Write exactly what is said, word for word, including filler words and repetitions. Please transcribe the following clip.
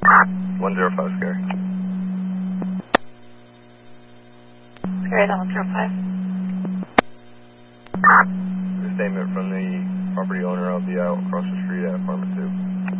one zero five Scary. Scary, that one zero five. The statement from the property owner, I'll be out across the street at apartment two.